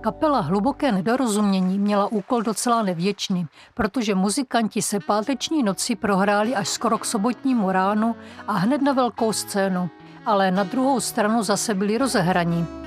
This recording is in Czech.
Kapela Hluboké nedorozumění měla úkol docela nevděčný, protože muzikanti se páteční noci prohráli až skoro k sobotnímu ránu a hned na velkou scénu. Ale na druhou stranu zase byli rozehraní.